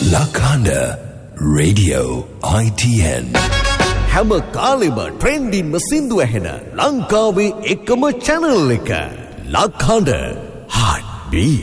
Lakanda Radio ITN හැම කාලෙම ට්‍රෙන්ඩින්ම සින්දු ඇහෙන ලංකාවේ එකම channel එක Lakanda Heartbeat